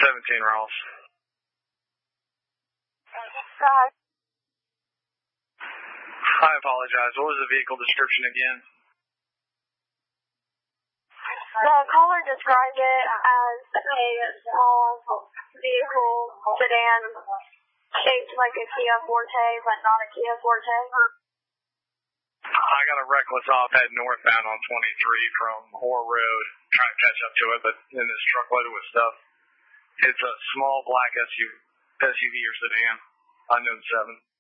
17 Ross. I apologize. What was the vehicle description again? The caller described it as a small vehicle sedan shaped like a Kia Forte, but not a Kia Forte. I got a reckless off head northbound on 23 from Hoare Road, trying to catch up to it, but in this truck loaded with stuff. It's a small black SUV or sedan, unknown 7.